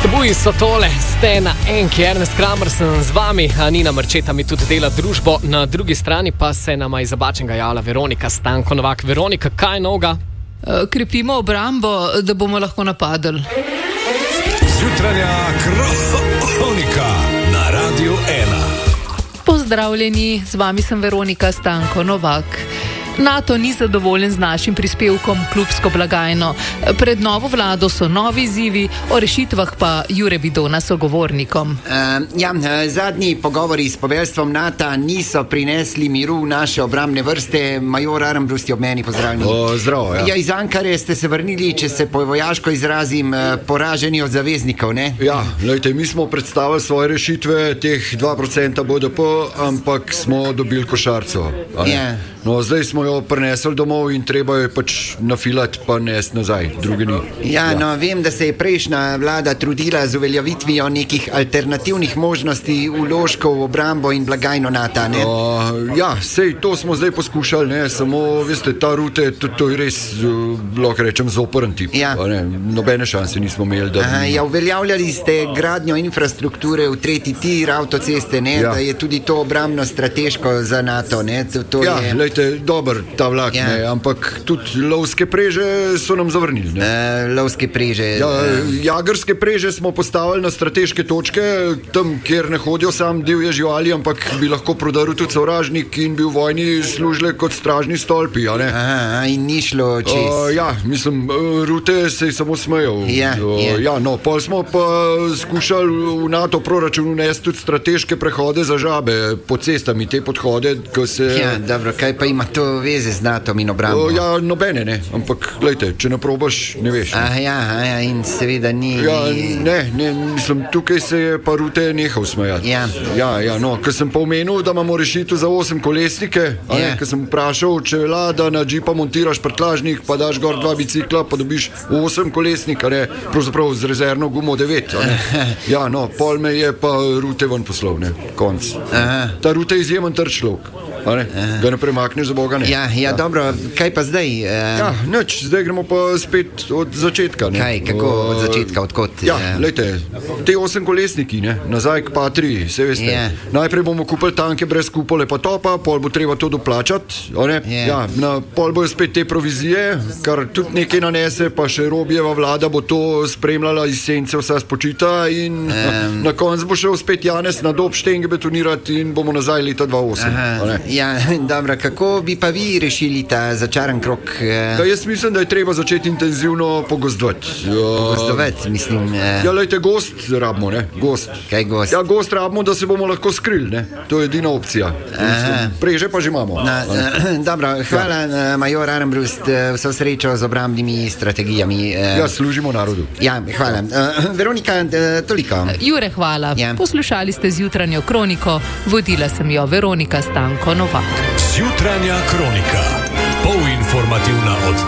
Tabuji so tole, ste na enki, Ernest Kramer sem z vami, Nina Marčeta mi tudi dela družbo, na drugi strani pa se nama iz Zabačenega javlja Veronika Stanko Novak. Veronika, kaj je novega? Krepimo obrambo, da bomo lahko napadali. Jutranja kronika na Radiu 1. Pozdravljeni, z vami sem Veronika Stanko Novak. NATO ni zadovoljen z našim prispevkom klubsko blagajno. Pred novo vlado so novi izzivi, o rešitvah pa Jure Vidona sogovornikom. Zadnji pogovori s poveljstvom NATO niso prinesli miru v naše obrambne vrste. Major Armbrust je ob meni, pozdravljeni. Zdravo, ja. Iz Ankare ste se vrnili, če se po vojaško izrazim, poraženi od zaveznikov, ne? Ja, lejte, mi smo predstavili svoje rešitve, teh 2% BDP, ampak smo dobili košarco. Ja. No, zdaj smo jo prinesli domov in treba jo pač nafilati pa nesti nazaj, druge ni. Vem, da se je prejšnja vlada trudila z uveljavitvijo nekih alternativnih možnosti vložkov v obrambo in blagajno NATO, ne? Sej to smo zdaj poskušali, ne, samo, veste, ta rute, to je res, lahko rečem, zoprn tip. Ja. Nobene šanse nismo imeli, da bi... Uveljavljali ste gradnjo infrastrukture v tretji tir avtoceste, ne, da je tudi to obrambno strateško za NATO, ne, dober ta vlak, ne, ampak tudi lovske preže so nam zavrnili, ne. Lovske preže... Jagerske preže smo postavili na strateške točke, tam, kjer ne hodijo sam divje živali, ampak bi lahko prodaril tudi sovražnik in bi v vojni služile kot stražni stolpi, a ne. In ni šlo čez. Mislim, rute se samo smejo. Pol smo pa skušali v NATO proračun unesti tudi strateške prehode za žabe po cestami, te podhode, ko se... Dobro, kaj pa ima to veze z NATO in obrambo? Nobene, ne, ampak, glejte, če ne probaš, ne veš. In seveda ni... Mislim, tukaj se je pa rute nehal smejati. Ker sem pa omenil, da imamo rešitev za 8 kolesnike, ker sem vprašal, če velja, da na džipa montiraš prtlažnik, pa daš gor 2 bicikla, pa dobiš 8 kolesnika, ne, pravzaprav z rezervno gumo 9, pol me je pa rute ven poslal, ne, konc. Ta rute je izjemen trd človek. Ga ne premakneš za Boga, ne. Dobro, kaj pa zdaj? Nič, zdaj gremo pa spet od začetka, ne. Kaj, kako od začetka, odkot? Lejte, te 8 kolesniki, ne, nazaj k Patriji, se veste. Najprej bomo kupili tanke brez kupole pa topa, pol bo treba to doplačati, pol bojo spet te provizije, kar tudi nekaj nanese, pa še Robijeva vlada bo to spremljala iz sence, vsa spočita in na konc bo šel spet Janez na Dob štenge betonirati in bomo nazaj leta 2008. Dobro, kako bi pa vi rešili ta začaran krog? Jaz mislim, da je treba začeti intenzivno pogozdovati. Pogozdovati, mislim... Lejte, gost rabimo, ne, gost. Kaj gost? Gost rabimo, da se bomo lahko skrili, ne, to je edina opcija. Preže pa že imamo. Dobro, hvala, major Armbrust, vso srečo z obrambnimi strategijami. Služimo narodu. Hvala. Veronika, toliko. Jure, hvala. Poslušali ste zjutranjo kroniko, vodila sem jo Veronika Stanko Novak. Zjutranja kronika, polinformativna od